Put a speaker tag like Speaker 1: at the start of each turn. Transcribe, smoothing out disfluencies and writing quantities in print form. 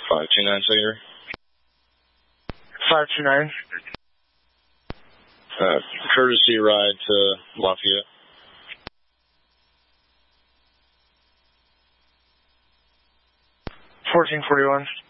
Speaker 1: 529 Secondary.
Speaker 2: 529.
Speaker 1: Courtesy ride to Lafayette.
Speaker 2: 1441.